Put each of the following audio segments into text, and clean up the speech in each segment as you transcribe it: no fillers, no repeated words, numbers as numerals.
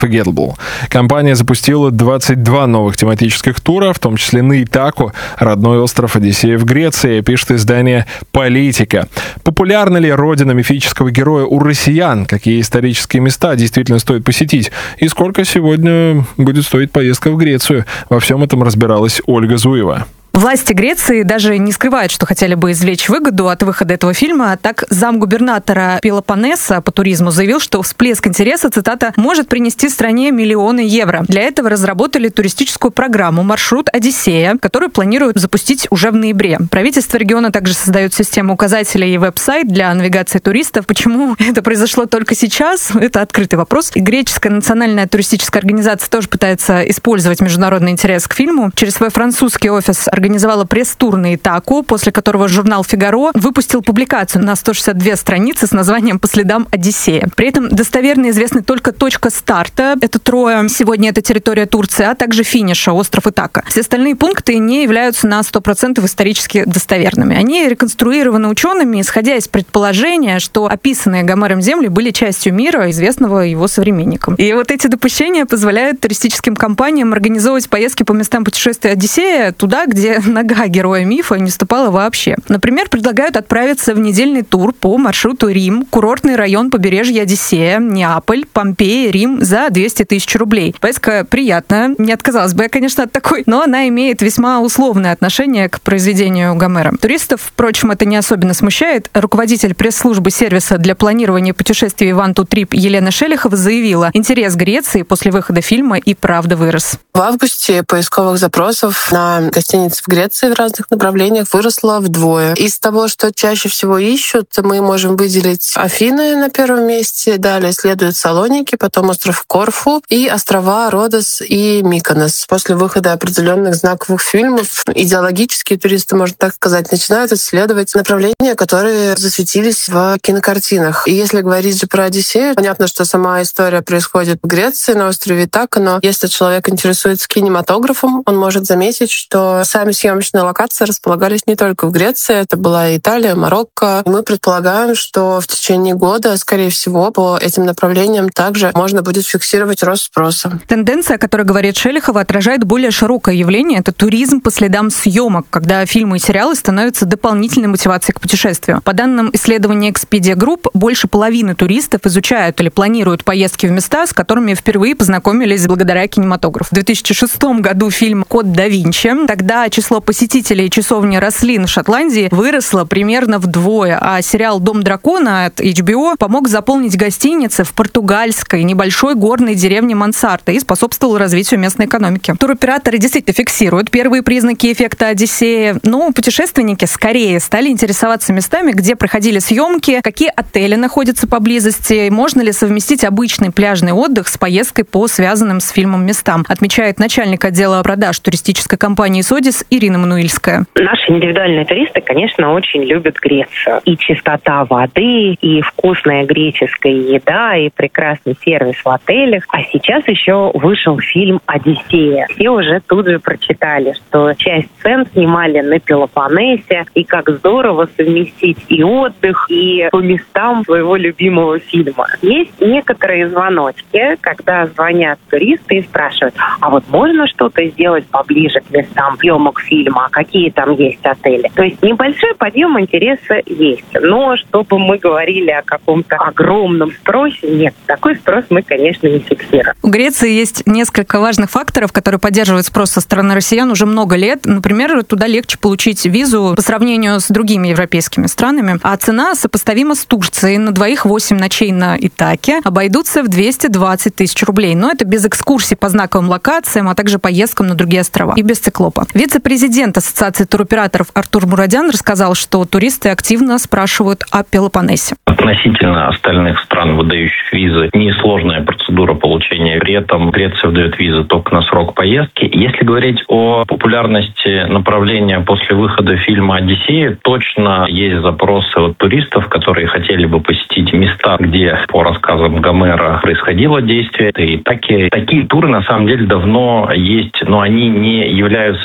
Unforgettable. Компания запустила 22 новых тематических тура, в том числе на Итаку, родной остров Одиссея в Греции, пишет издание «Политика». Популярна ли родина мифического героя у россиян? Какие исторические места действительно стоит посетить? И сколько сегодня будет стоить поездка в Грецию? Во всем этом разбиралась Ольга Зуева. Власти Греции даже не скрывают, что хотели бы извлечь выгоду от выхода этого фильма. Так, замгубернатора Пелопоннеса по туризму заявил, что всплеск интереса, цитата, может принести стране миллионы евро. Для этого разработали туристическую программу «Маршрут Одиссея», которую планируют запустить уже в ноябре. Правительство региона также создает систему указателей и веб-сайт для навигации туристов. Почему это произошло только сейчас? Это открытый вопрос. И греческая национальная туристическая организация тоже пытается использовать международный интерес к фильму. Через свой французский офис организовала пресс-тур на Итаку, после которого журнал «Фигаро» выпустил публикацию на 162 страницы с названием «По следам Одиссея». При этом достоверно известна только точка старта, это Троя, сегодня это территория Турции, а также финиша, остров Итака. Все остальные пункты не являются на 100% исторически достоверными. Они реконструированы учеными, исходя из предположения, что описанные Гомером земли были частью мира, известного его современникам. И вот эти допущения позволяют туристическим компаниям организовывать поездки по местам путешествия Одиссея туда, где нога героя мифа не ступала вообще. Например, предлагают отправиться в недельный тур по маршруту Рим, курортный район побережья Одиссея, Неаполь, Помпеи, Рим за 200 тысяч рублей. Поездка приятная, не отказалась бы я, конечно, от такой, но она имеет весьма условное отношение к произведению Гомера. Туристов, впрочем, это не особенно смущает. Руководитель пресс-службы сервиса для планирования путешествий One to Trip Елена Шелихова заявила, интерес Греции после выхода фильма и правда вырос. В августе поисковых запросов на гостиницы в Греции в разных направлениях выросло вдвое. Из того, что чаще всего ищут, мы можем выделить Афины на первом месте, далее следуют Салоники, потом остров Корфу и острова Родос и Миконос. После выхода определенных знаковых фильмов идеологические туристы, можно так сказать, начинают исследовать направления, которые засветились в кинокартинах. И если говорить же про Одиссею, понятно, что сама история происходит в Греции, на острове Итака, но если человек интересуется кинематографом, он может заметить, что сами съемочные локации располагались не только в Греции, это была Италия, Марокко. И мы предполагаем, что в течение года, скорее всего, по этим направлениям также можно будет фиксировать рост спроса. Тенденция, о которой говорит Шелихова, отражает более широкое явление. Это туризм по следам съемок, когда фильмы и сериалы становятся дополнительной мотивацией к путешествию. По данным исследования Expedia Group, больше половины туристов изучают или планируют поездки в места, с которыми впервые познакомились благодаря кинематографу. В 2006 году фильм «Код да Винчи». Тогда число посетителей часовни Рослин в Шотландии выросло примерно вдвое, а сериал «Дом дракона» от HBO помог заполнить гостиницы в португальской небольшой горной деревне Мансарта и способствовал развитию местной экономики. Туроператоры действительно фиксируют первые признаки эффекта Одиссея, но путешественники скорее стали интересоваться местами, где проходили съемки, какие отели находятся поблизости, можно ли совместить обычный пляжный отдых с поездкой по связанным с фильмом местам, отмечает начальник отдела продаж туристической компании «Содис» Ирина Мануильская. Наши индивидуальные туристы, конечно, очень любят Грецию. И чистота воды, и вкусная греческая еда, и прекрасный сервис в отелях. А сейчас еще вышел фильм «Одиссея». И уже тут же прочитали, что часть сцен снимали на Пелопоннесе, и как здорово совместить и отдых, и по местам своего любимого фильма. Есть некоторые звоночки, когда звонят туристы и спрашивают, а вот можно что-то сделать поближе к местам съемок фильма, какие там есть отели. То есть небольшой подъем интереса есть. Но чтобы мы говорили о каком-то огромном спросе, нет. Такой спрос мы, конечно, не фиксируем. У Греции есть несколько важных факторов, которые поддерживают спрос со стороны россиян уже много лет. Например, туда легче получить визу по сравнению с другими европейскими странами. А цена сопоставима с Турцией. На двоих 8 ночей на Итаке обойдутся в 220 тысяч рублей. Но это без экскурсий по знаковым локациям, а также поездкам на другие острова. И без циклопа. Вице-президент Ассоциации туроператоров Артур Мурадян рассказал, что туристы активно спрашивают о Пелопоннесе. Относительно остальных стран, выдающих визы, несложная процедура получения. При этом Греция выдает визы только на срок поездки. Если говорить о популярности направления после выхода фильма «Одиссея», точно есть запросы от туристов, которые хотели бы посетить места, где, по рассказам Гомера, происходило действие. И такие туры, на самом деле, давно есть, но они не являются чем-то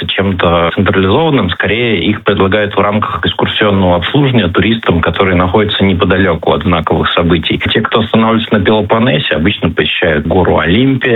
являются централизованным, скорее их предлагают в рамках экскурсионного обслуживания туристам, которые находятся неподалеку от знаковых событий. Те, кто останавливается на Пелопоннесе, обычно посещают гору Олимпия,